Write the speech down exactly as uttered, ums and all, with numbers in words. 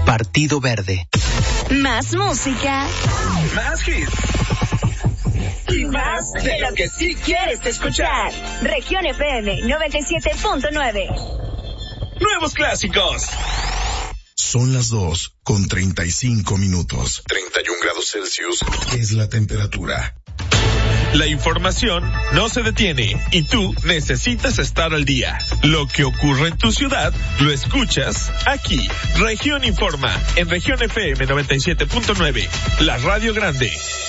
Partido Verde. Más música. Más hits. Y más de lo que sí quieres escuchar. Región F M noventa y siete punto nueve. Nuevos clásicos. Son las dos con treinta y cinco minutos. treinta y un grados Celsius es la temperatura. La información no se detiene y tú necesitas estar al día. Lo que ocurre en tu ciudad lo escuchas aquí. Región Informa en Región F M noventa y siete punto nueve, la radio grande.